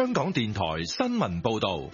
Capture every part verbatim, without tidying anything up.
香港電台新聞報道。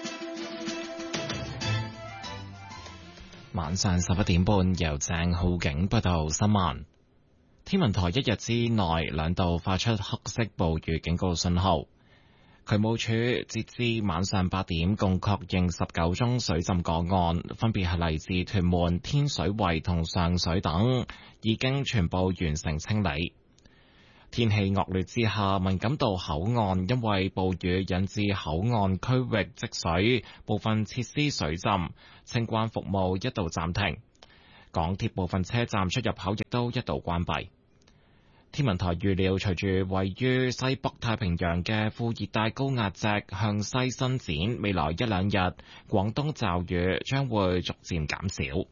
晚上十一點半，由鄭浩景報道新聞。天文台一日之內兩度發出黑色暴雨警告信號。渠務署截至晚上八點，共確認十九宗水浸個案，分別係嚟自屯門、天水圍同上水等，已經全部完成清理。天氣惡劣之下，文錦渡口岸因為暴雨引致口岸區域積水，部分設施水浸，清關服務一度暫停。港鐵部分車站出入口亦都一度關閉。天文台預料，隨住位於西北太平洋嘅副熱帶高壓脊向西伸展，未來一兩日廣東驟雨將會逐漸減少。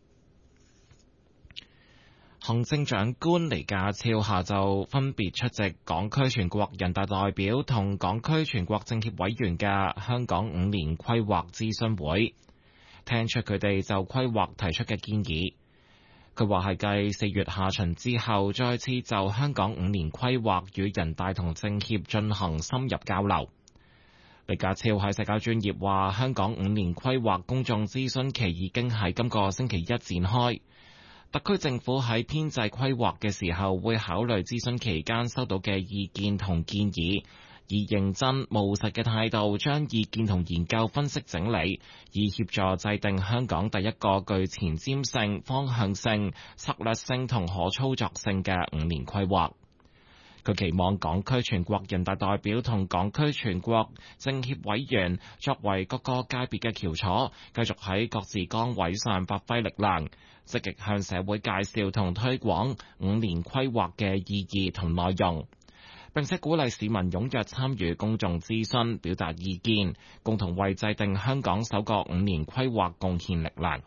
行政長官李家超下晝分別出席港區全國人大代表同港區全國政協委員嘅香港五年規劃諮詢會，聽出佢哋就規劃提出嘅建議。佢話係繼四月下旬之後，再次就香港五年規劃與人大同政協進行深入交流。李家超喺社交專頁話，香港五年規劃公眾諮詢期已經喺今個星期一展開。特區政府喺編制規劃嘅時候，會考慮諮詢期間收到嘅意見同建議，以認真務實嘅態度將意見同研究分析整理，以協助制定香港第一個具前瞻性、方向性、策略性同可操作性嘅五年規劃。佢期望港區全國人大代表同港區全國政協委員作為各個界別嘅翹楚，繼續喺各自崗位上發揮力量，積極向社會介紹同推廣五年規劃嘅意義同內容，並且鼓勵市民踴躍參與公眾諮詢，表達意見，共同為制定香港首個五年規劃貢獻力量。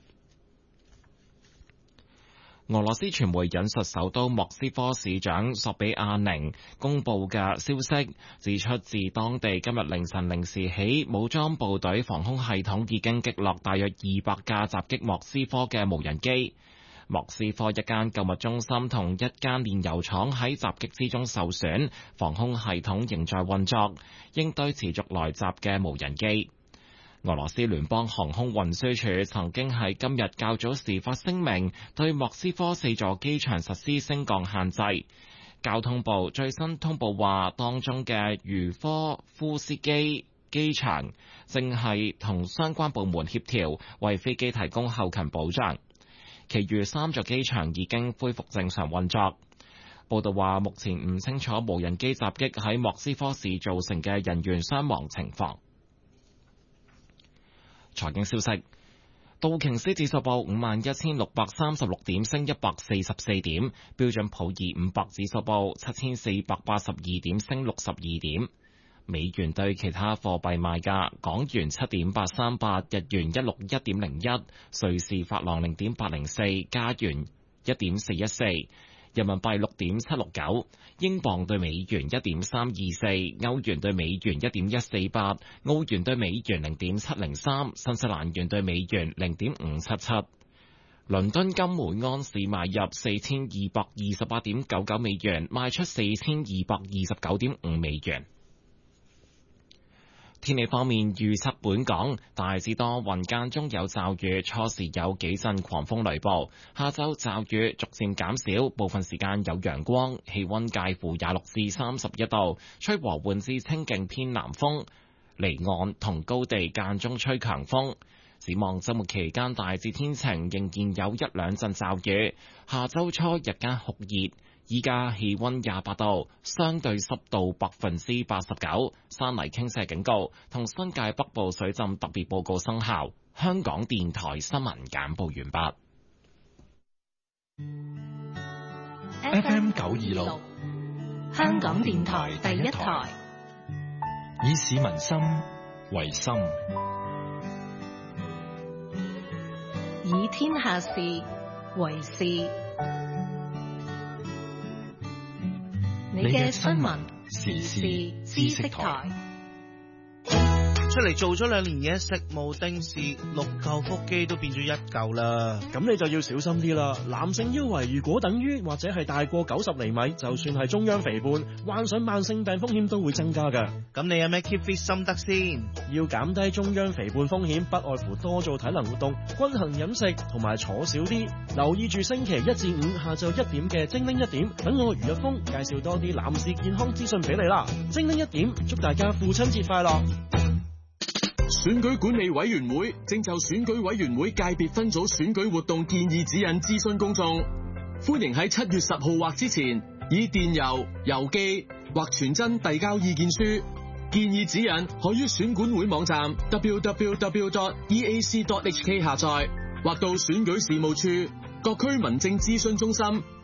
俄羅斯傳媒引述首都莫斯科市長索比亞寧公佈嘅消息，指出自當地今日凌晨零時起，武裝部隊防空系統已經擊落大約二百架襲擊莫斯科嘅無人機。莫斯科一間購物中心同一間煉油廠喺襲擊之中受損，防空系統仍在運作，應對持續來襲嘅無人機。俄羅斯聯邦航空運輸署曾經喺今日較早時發聲明，對莫斯科四座機場實施升降限制。交通部最新通報話，當中嘅茹科夫斯基機場正係同相關部門協調，為飛機提供後勤保障。其餘三座機場已經恢復正常運作。報道話，目前唔清楚無人機襲擊喺莫斯科市造成嘅人員傷亡情況。財經消息，道瓊斯指數報五萬一千六百三十六點，升一百四十四點；標準普爾五百指數報七千四百八十二點，升六十二點。美元對其他貨幣賣價：港元七點八三八，日元一六一點零一，瑞士法郎零點八零四，加元一點四一四。人民幣六點七六九，英鎊對美元一點三二四，歐元對美元一點一四八，澳元對美元零點七零三，新西蘭元對美元零點五七七。倫敦金每安士買入四千二百二十八點九九美元，賣出四千二百二十九點五美元。天氣方面，預測本港大致多雲間中有驟雨，初時有幾陣狂風雷暴，下晝驟雨逐漸減少，部分時間有陽光，氣溫介乎廿六至三十一度，吹和緩至清勁偏南風，離岸同高地間中吹強風。展望週末期間大致天晴，仍然有一兩陣驟雨，下週初日間酷熱。依家氣溫廿八度，相對濕度百分之八十九，山泥傾瀉警告同新界北部水浸特別報告生效。香港電台新聞簡報完畢。F M 九二六， 香港電台第一台， 以市民心為心， 以天下事為事。你嘅新聞時事知識台。 出嚟做咗兩年嘢，食無定時，六嚿腹肌都變咗一嚿啦。 咁你就要小心啲啦。男性腰圍如果等於或者係大過九十厘米，就算係中央肥胖，患上慢性病風險都會增加㗎。 咁你有咩 keep fit 心得先？ 要減低中央肥胖風險，不外乎多做體能活動、均衡飲食同埋坐少啲。留意住星期一至五下晝一點嘅精靈一點，等我余日峰介紹多啲男士健康資訊俾你啦。精靈一點，祝大家父親節快樂！ 選舉管理委員會正就選舉委員會界別分組選舉活動建議指引諮詢公眾，歡迎喺七月十號或之前以電郵、郵寄或傳真遞交意見書。建議指引可於選管會網站 double-u double-u double-u dot e a c dot h k 下載，或到選舉事務處、各區民政諮詢中心